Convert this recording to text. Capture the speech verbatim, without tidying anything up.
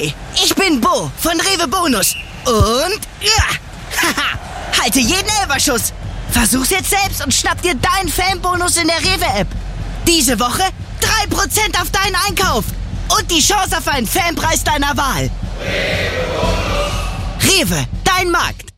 Ahoi, ich bin Bo von Rewe Bonus. Und, ja, haha, halte jeden Elferschuss. Versuch's jetzt selbst und schnapp dir deinen Fanbonus in der Rewe-App. Diese Woche drei Prozent auf deinen Einkauf. Und die Chance auf einen Fanpreis deiner Wahl. Rewe, dein Markt.